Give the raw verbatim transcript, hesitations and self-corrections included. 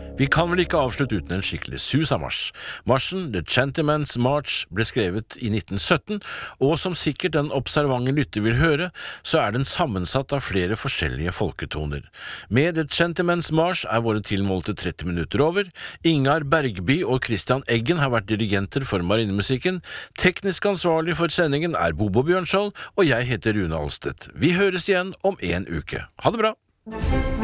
Vi kan vel ikke avslutte uten en skikkelig susamarsj. Marsjen, The Gentleman's March, ble skrevet i nitten sytten, og som sikkert den observante lytter vil høre, så er den sammensatt av flere forskjellige folketoner. Med The Gentleman's March er våre tilmålte tretti minutter over. Ingar Bergby og Christian Eggen har vært dirigenter for marinemusikken. Teknisk ansvarlig for sendingen er Bobo Bjørnskjold, og jeg heter Rune Alstedt. Vi høres igjen om en uke. Ha det bra!